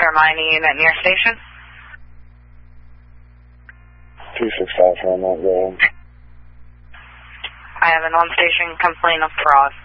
Hermione unit near station. 265 Fairmont Road. I have an on-station complaint of fraud.